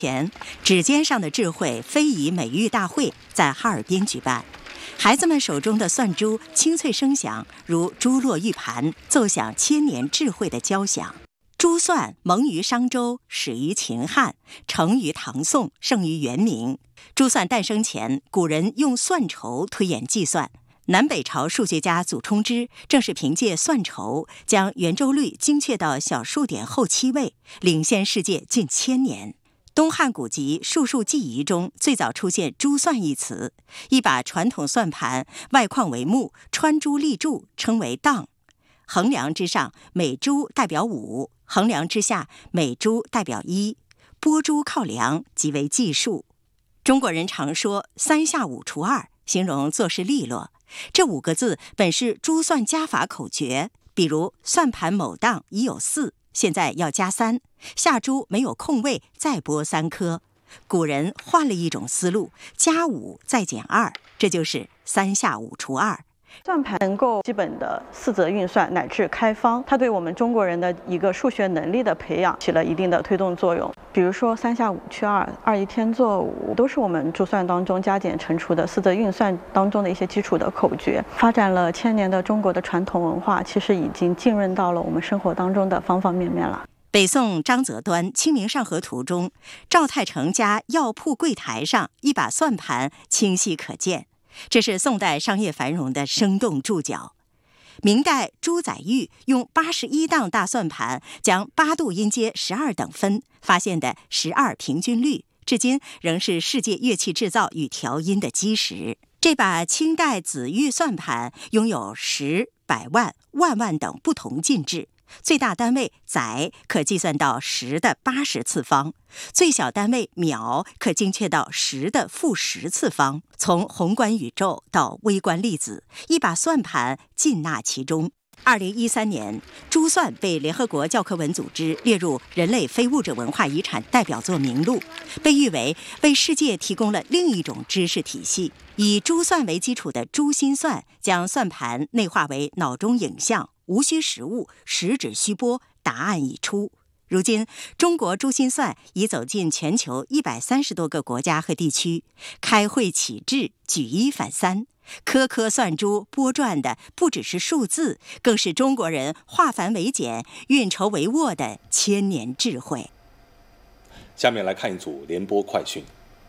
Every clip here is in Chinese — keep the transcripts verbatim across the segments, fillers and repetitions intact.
前，指尖上的智慧非遗美育大会在哈尔滨举办，孩子们手中的蒜珠清脆声响，如珠落玉盘，奏响千年智慧的交响。珠蒜萌于商周，始于秦汉，成于唐宋，盛于元明。珠蒜诞生前，古人用蒜筹推演计算。南北朝数学家祖冲之正是凭借蒜筹，将圆周率精确到小数点后七位，领先世界近千年。东汉古籍《术数记遗》中最早出现珠蒜一词，一把传统算盘外框为木，穿珠立柱，称为当。横梁之上每珠代表五，横梁之下每珠代表一，拨珠靠梁即为计数。中国人常说三下五除二，形容做事利落。这五个字本是珠算加法口诀，比如算盘某档已有四，现在要加三，下珠没有空位，再拨三颗。古人换了一种思路，加五再减二，这就是三下五除二。 算盘能够基本的四则运算乃至开方，它对我们中国人的一个数学能力的培养起了一定的推动作用。比如说三下五去二，二一添作五，都是我们珠算当中加减乘除的四则运算当中的一些基础的口诀。发展了千年的中国的传统文化，其实已经浸润到了我们生活当中的方方面面了。 北宋张择端《清明上河图》中，赵太成家药铺柜台上一把算盘清晰可见，这是宋代商业繁荣的生动注脚。明代朱载堉用八十一档大算盘将八度音阶十二等分，发现的十二平均律，至今仍是世界乐器制造与调音的基石。这把清代紫玉算盘拥有十、百万、万万等不同进制，最大单位载可计算到十的八十次方，最小单位秒可精确到十的负十次方。从宏观宇宙到微观粒子，一把算盘尽纳其中。二零一三年，珠算被联合国教科文组织列入人类非物质文化遗产代表作名录，被誉为为世界提供了另一种知识体系。以珠算为基础的珠心算，将算盘内化为脑中影像，无需实物，实指虚拨，答案已出。如今，中国珠心算已走进全球一百三十多个国家和地区，开会启智，举一反三。颗颗算珠拨转的不只是数字，更是中国人化繁为简、运筹帷幄的千年智慧。 下面来看一组联播快讯。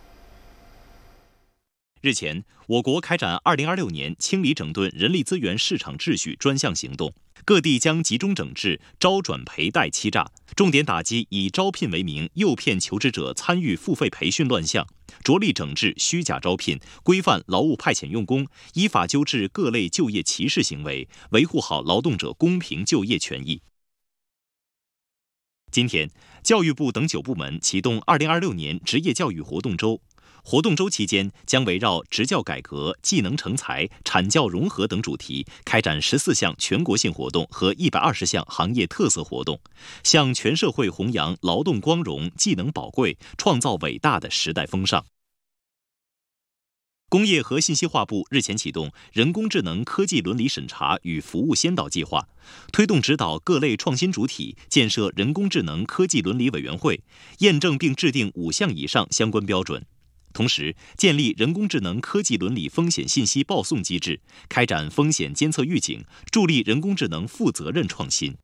日前，我国开展二零二六年清理整顿人力资源市场秩序专项行动，各地将集中整治招转赔贷欺诈，重点打击以招聘为名诱骗求职者参与付费培训乱象，着力整治虚假招聘，规范劳务派遣用工，依法纠治各类就业歧视行为，维护好劳动者公平就业权益。今天，教育部等九部门启动二零二六年职业教育活动周。活动周期间，将围绕职教改革、技能成才、产教融合等主题，开展十四项全国性活动和一百二十项行业特色活动，向全社会弘扬劳动光荣、技能宝贵，创造伟大的时代风尚。工业和信息化部日前启动人工智能科技伦理审查与服务先导计划，推动指导各类创新主体建设人工智能科技伦理委员会，验证并制定五项以上相关标准。同时，建立人工智能科技伦理风险信息报送机制，开展风险监测预警，助力人工智能负责任创新。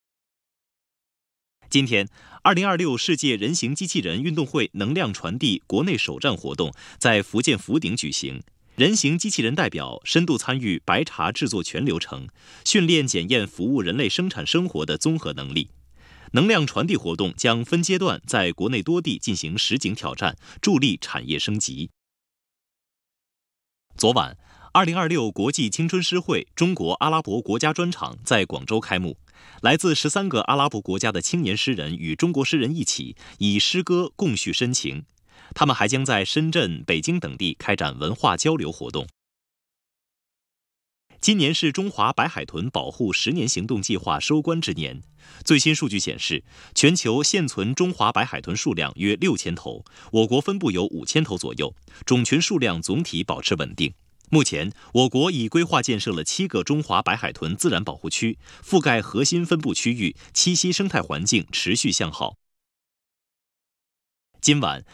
今天，二零二六世界人形机器人运动会能量传递国内首站活动在福建福鼎举行。人形机器人代表深度参与白茶制作全流程，训练检验服务人类生产生活的综合能力。能量传递活动将分阶段在国内多地进行实景挑战，助力产业升级。昨晚，二零二六国际青春诗会中国阿拉伯国家专场在广州开幕，来自十三个阿拉伯国家的青年诗人与中国诗人一起，以诗歌共叙深情。他们还将在深圳、北京等地开展文化交流活动。今年是中华白海豚保护十年行动计划收官之年。最新数据显示，全球现存中华白海豚数量约六千头，我国分布有五千头左右，种群数量总体保持稳定。目前，我国已规划建设了七个中华白海豚自然保护区，覆盖核心分布区域，栖息生态环境持续向好。 今晚